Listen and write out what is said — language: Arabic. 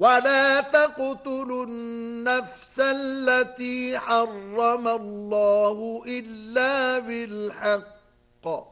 ولا تقتلوا النفس التي حرم الله إلا بالحق